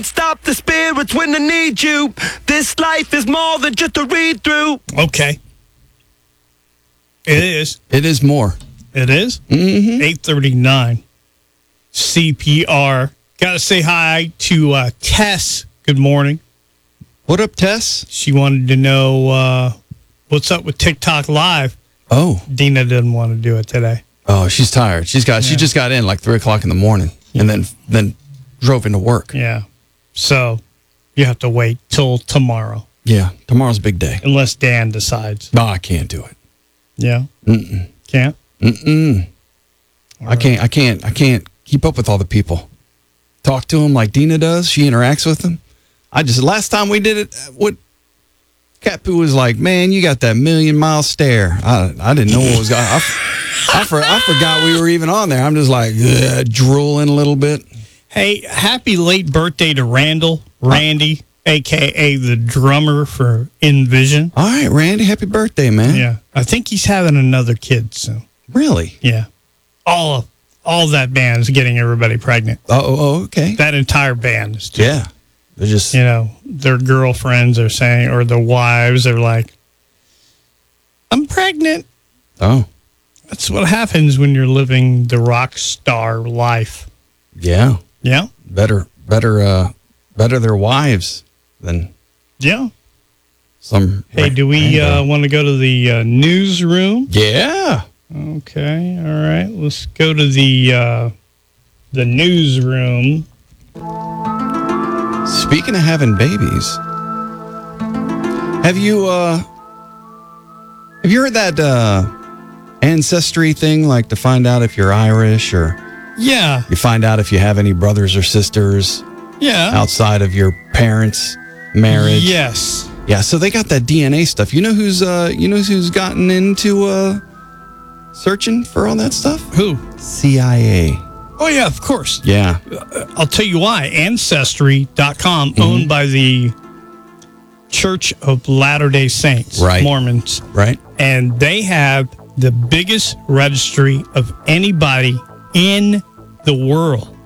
Stop the spirits when they need you. This life is more than just a read through. Okay. It is. It is more. It is? Mm-hmm. 8:39. CPR. Got to say hi to Tess. Good morning. What up, Tess? She wanted to know what's up with TikTok Live. Oh. Dina didn't want to do it today. Oh, she's tired. She just got in like 3 o'clock in the morning and then drove into work. Yeah. So you have to wait till tomorrow. Yeah. Tomorrow's a big day. Unless Dan decides. No, I can't do it. Yeah. Mm-mm. Can't? Mm-mm. I can't keep up with all the people. Talk to them like Dina does. She interacts with them. Last time we did it, what Cat Poo was like, man, you got that 1,000,000-mile stare. I didn't know what was going on. I forgot we were even on there. I'm just like drooling a little bit. Hey, happy late birthday to Randy, a.k.a. the drummer for Envision. All right, Randy, happy birthday, man. Yeah. I think he's having another kid soon. Really? Yeah. All that band is getting everybody pregnant. Oh, okay. That entire band is too. Yeah. They're just... their girlfriends are saying, or their wives are like, I'm pregnant. Oh. That's what happens when you're living the rock star life. Yeah. Yeah. Better their wives than some. Hey, do we want to go to the newsroom? Yeah. Okay. All right. Let's go to the newsroom. Speaking of having babies, have you heard that ancestry thing, like to find out if you're Irish or Yeah. you find out if you have any brothers or sisters outside of your parents' marriage? Yes. Yeah, so they got that DNA stuff. You know who's gotten into searching for all that stuff? Who? CIA. Oh, yeah, of course. Yeah. I'll tell you why. Ancestry.com, owned by the Church of Latter-day Saints, Right. Mormons. Right. And they have the biggest registry of anybody in the world.